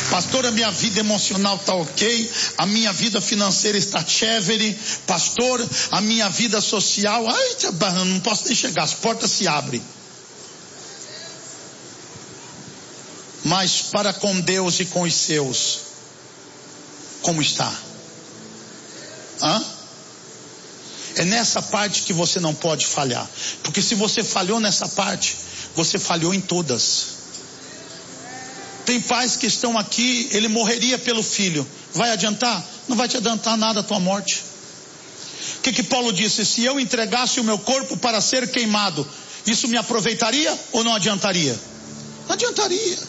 Pastor, a minha vida emocional está ok, a minha vida financeira está chévere. Pastor, a minha vida social, não posso nem chegar, as portas se abrem. Mas para com Deus e com os seus, como está? É nessa parte que você não pode falhar. Porque se você falhou nessa parte, você falhou em todas. Tem pais que estão aqui, ele morreria pelo filho. Vai adiantar? Não vai te adiantar nada a tua morte. O que Paulo disse? Se eu entregasse o meu corpo para ser queimado, isso me aproveitaria ou não adiantaria? Não adiantaria.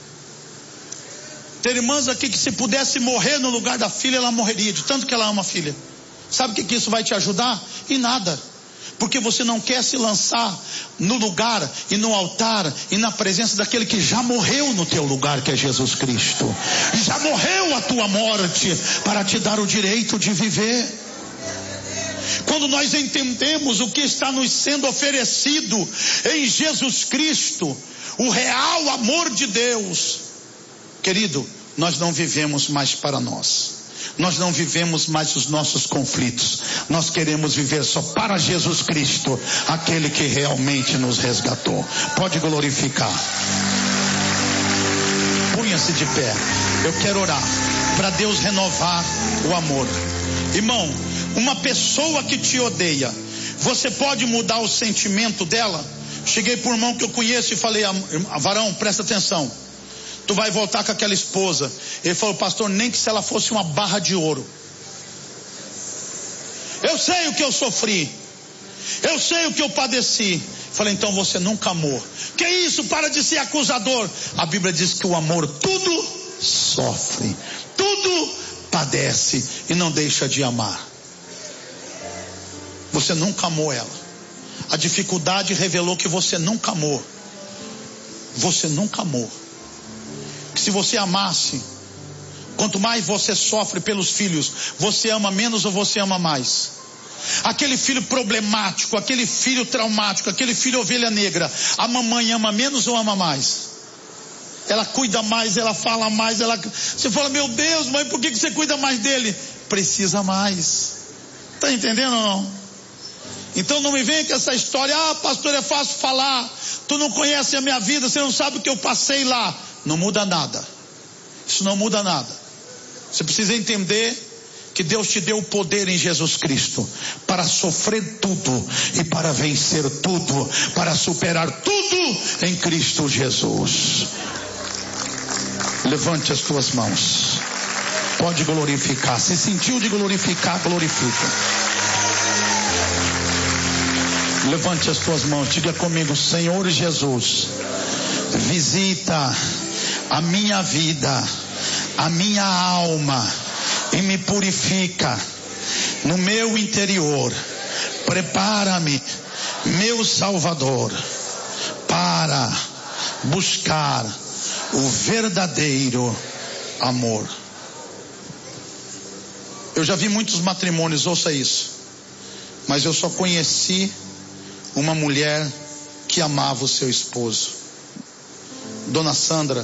Tem irmãs aqui que se pudesse morrer no lugar da filha, ela morreria, de tanto que ela ama a filha. Sabe o que isso vai te ajudar? Em nada. Porque você não quer se lançar no lugar e no altar e na presença daquele que já morreu no teu lugar, que é Jesus Cristo. Já morreu a tua morte para te dar o direito de viver. Quando nós entendemos o que está nos sendo oferecido em Jesus Cristo, o real amor de Deus, querido, nós não vivemos mais para nós. Nós não vivemos mais os nossos conflitos. Nós queremos viver só para Jesus Cristo, aquele que realmente nos resgatou. Pode glorificar. Punha-se de pé. Eu quero orar para Deus renovar o amor. Irmão, uma pessoa que te odeia, você pode mudar o sentimento dela? Cheguei para um irmão que eu conheço e falei: varão, presta atenção, tu vai voltar com aquela esposa. Ele falou: pastor, nem que se ela fosse uma barra de ouro. Eu sei o que eu sofri, eu sei o que eu padeci. Falei: então você nunca amou. Que isso? Para de ser acusador. A Bíblia diz que o amor tudo sofre, tudo padece e não deixa de amar. Você nunca amou ela. A dificuldade revelou que você nunca amou. Você nunca amou. Que se você amasse, quanto mais você sofre pelos filhos, você ama menos ou você ama mais? Aquele filho problemático, aquele filho traumático, aquele filho ovelha negra, a mamãe ama menos ou ama mais? Ela cuida mais, ela fala mais, você fala: meu Deus, mãe, por que você cuida mais dele? Precisa mais. Está entendendo ou não? Então não me venha com essa história: pastor, é fácil falar, tu não conhece a minha vida, você não sabe o que eu passei lá. Não muda nada. Isso não muda nada. Você precisa entender que Deus te deu o poder em Jesus Cristo para sofrer tudo e para vencer tudo, para superar tudo em Cristo Jesus. Levante as tuas mãos. Pode glorificar. Se sentiu de glorificar, glorifica. Levante as tuas mãos, diga comigo: Senhor Jesus, visita a minha vida, a minha alma, e me purifica no meu interior. Prepara-me, meu Salvador, para buscar o verdadeiro amor. Eu já vi muitos matrimônios, ouça isso, mas eu só conheci uma mulher que amava o seu esposo. Dona Sandra,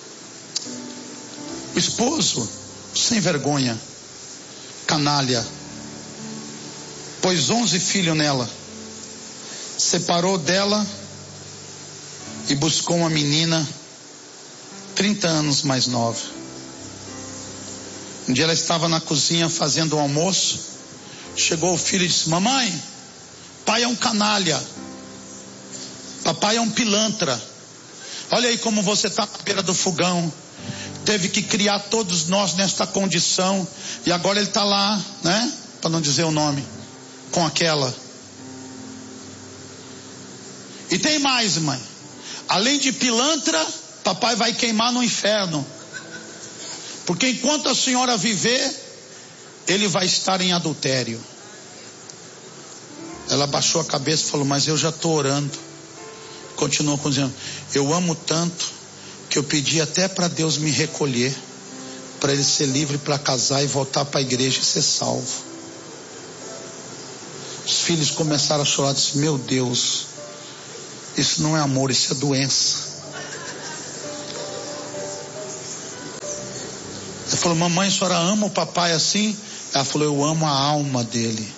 o esposo sem vergonha, canalha, pôs 11 filhos nela, separou dela e buscou uma menina 30 anos mais nova. Um dia ela estava na cozinha fazendo o almoço, chegou o filho e disse: mamãe, pai é um canalha, papai é um pilantra, olha aí como você está na beira do fogão, teve que criar todos nós nesta condição, e agora ele está lá, né, para não dizer o nome, com aquela. E tem mais, mãe, além de pilantra, papai vai queimar no inferno, porque enquanto a senhora viver, ele vai estar em adultério. Ela baixou a cabeça e falou: mas eu já estou orando. Continuou dizendo: eu amo tanto que eu pedi até para Deus me recolher, para ele ser livre para casar e voltar para a igreja e ser salvo. Os filhos começaram a chorar, disse: meu Deus, isso não é amor, isso é doença. Ela falou: mamãe, a senhora ama o papai assim? Ela falou: eu amo a alma dele.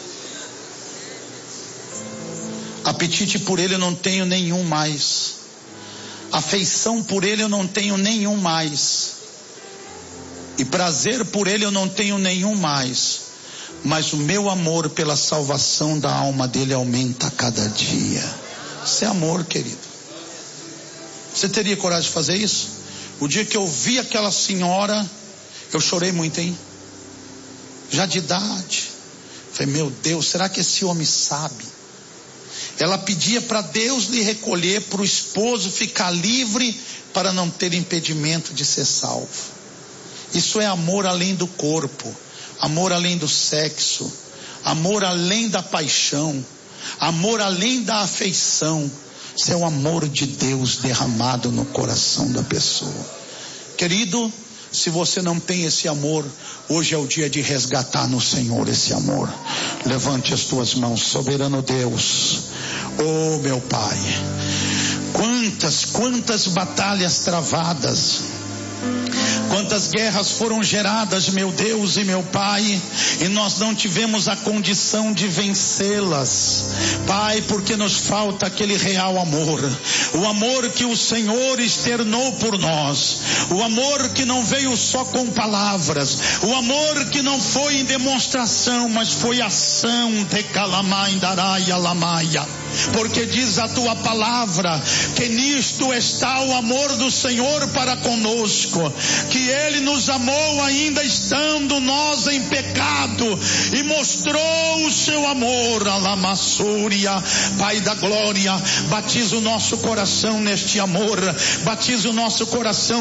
Apetite por ele eu não tenho nenhum mais. Afeição por ele eu não tenho nenhum mais. E prazer por ele eu não tenho nenhum mais. Mas o meu amor pela salvação da alma dele aumenta a cada dia. Isso é amor, querido. Você teria coragem de fazer isso? O dia que eu vi aquela senhora, eu chorei muito, hein? Já de idade. Falei: meu Deus, será que esse homem sabe? Ela pedia para Deus lhe recolher, para o esposo ficar livre, para não ter impedimento de ser salvo. Isso é amor além do corpo, amor além do sexo, amor além da paixão, amor além da afeição. Isso é o amor de Deus derramado no coração da pessoa. Querido, se você não tem esse amor, hoje é o dia de resgatar no Senhor esse amor. Levante as tuas mãos. Soberano Deus, oh meu Pai, quantas batalhas travadas, quantas guerras foram geradas, meu Deus e meu Pai, e nós não tivemos a condição de vencê-las, Pai, porque nos falta aquele real amor, o amor que o Senhor externou por nós, o amor que não veio só com palavras, o amor que não foi em demonstração, mas foi ação, de calamai, daraia, lamaia. Porque diz a tua palavra que nisto está o amor do Senhor para conosco, que Ele nos amou ainda estando nós em pecado e mostrou o seu amor. Alamassúria, Pai da glória, batiza o nosso coração neste amor, batiza o nosso coração